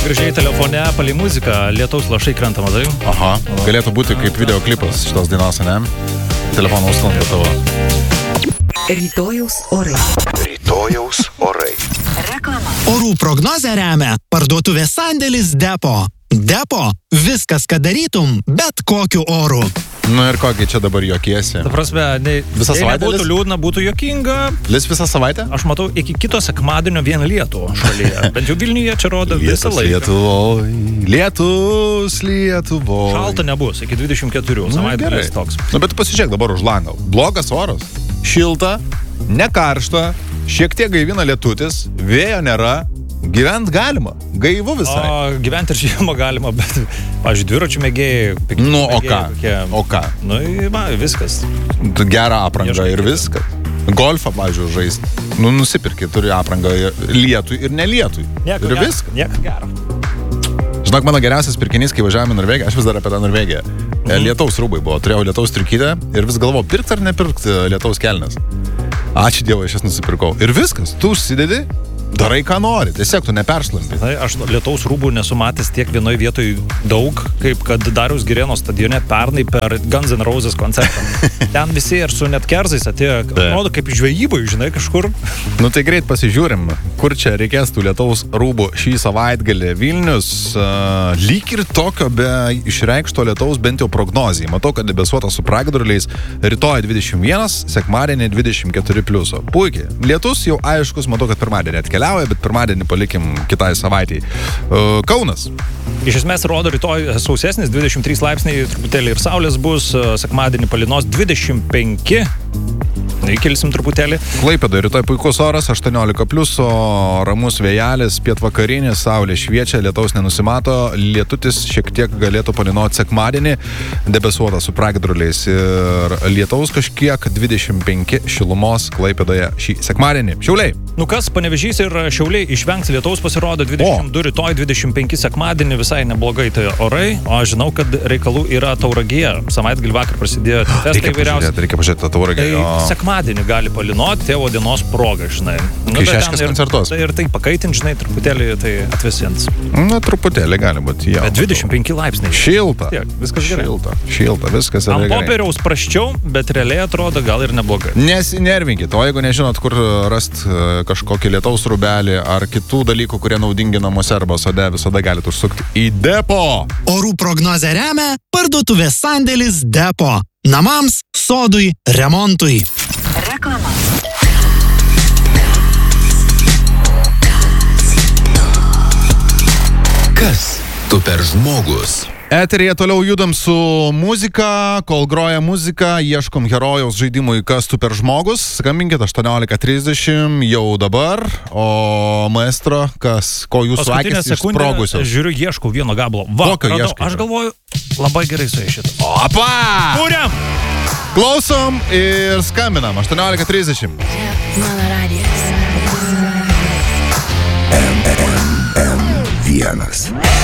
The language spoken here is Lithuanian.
gražiai telefone, palei muziką, lietaus lašai krenta, matai? Aha, galėtų būti kaip videoklipas šitos dainos, ne? Telefoną užsklanda tavo. Rytojaus orai. Rytojaus orai. Reklama. Orų prognozę remia parduotuvės sandėlis Depo. Depo – viskas, ką darytum, bet kokiu oru. Nu ir kokį čia dabar juokiesi? Ta prasme, Visą savaitę nebūtų liūdna, būtų juokinga. Lis visą savaitę? Aš matau iki kito sekmadienio vien lietų šalyje. Bent jau Vilniuje čia rodo visą laiką. Lietus Lietuvoj. Šalta nebus, iki 24, savaitgalis toks. Nu, bet pasižiūrėk dabar už langą. Blogas oras, šilta, nekaršta, šiek tiek gaivina lietutis, vėjo nėra, gyvent galima, gaivu visai. O gyventi ir žiemą galima, bet, pavyzdžiui, dviračių mėgėjai. Nu, o ką? O ką? Nu, viskas. Gerą aprangą ir viską. Golfą, pavyzdžiui, žaisti. Nu, nusipirki, turi aprangą lietui ir nelietui. Ir viską. Nieko gero. Žinok, mano geriausias pirkinys, kai važiavome į Norvegiją, aš vis dar apie tą Norvegiją. Lietaus rūbai buvo, turėjau lietaus striukytę ir vis galvojau, pirkti ar nepirkti lietaus kelnes. Ačiū Dievui, aš jas nusipirkau. Ir viskas, tu užsidedi, darai ką nori, tiesiog tu neperšlampi. Aš lietaus rūbų nesu matęs tiek vienoje vietoje daug, kaip kad Dariaus Girėno stadione pernai per Guns N' Roses koncertą. Ten visi ir su net kerzais atėjo, atrodo kaip žvejybai, žinai, kažkur. Nu tai greit pasižiūrim, kur čia reikės tų lietaus rūbų šį savaitgalį. Vilnius lyg ir tokio be išreikšto lietaus bent jau prognozijai. Matau, kad debesuota su pragiedruliais, rytoj 21, sekmadienį 24 pliuso. Puikiai. Lietus jau aiškus, matau, kad pirmadienį atkeliauja, bet pirmadienį palikim kitai savaitei. Kaunas. Iš esmės rodo rytoj sausesnis, 23 laipsniai, truputėlį ir saulės bus, sekmadienį palinos 25. Įkelsim truputėlį. Klaipėdoje rytoj puikus oras, 18 pliuso, ramus vėjelis, pietvakarinis, saulė šviečia, lietaus nenusimato, lietutis šiek tiek galėtų palinoti sekmadienį, debesuota su pragiedruliais ir lietaus kažkiek, 25 šilumos Klaipėdoje šį sekmadienį. Šiauliai. Nu kas, Panevėžys ir Šiauliai išvengs lietaus, pasirodo 22 rytoj, 25 sekmadienį, visai neblogai tai orai, o aš žinau, kad reikalų yra Tauragėje. Savaitgalį vakar prasidėjo testai įvairiausi. Reikia pažiūrėti tą Tauragėje. Sekmadienį gali palinoti tėvo dienos progą, žinai. Kai šeškas koncertuos. Tai ir tai pakaitint, žinai, truputėlį tai atvesins. Nu, truputėlį gali būti. Jau. Bet 25 laipsniai. Šilta. Tiek, viskas gerai. Šilta, viskas yra gerai. Ant popieriaus prasčiau, bet realiai atrodo gal ir neblogai. Nesinervinkit, o jeigu nežinot, kur rast kažkokį lietaus rūbelį ar kitų dalykų, kurie naudingi namuose arba sode, visada galite užsukti į Depo. Orų prognozę remia parduotuvės sandėlis Depo. Namams, sodui, remontui. Reklama. Kas tu per žmogus? Eteryje toliau judam su muzika, kol groja muzika, ieškom herojaus žaidimui Kas tu per žmogus. Skambinkit 18:30 jau dabar, o maestro, ko jūsų akis išsprogusios? Žiūriu, ieškau vieno gabalo. Va, kokio ieškai? Aš galvoju, labai gerai su šitą. Opa! Kuriam! Klausom ir skambinam 18:30. Mano radijas. Vienas.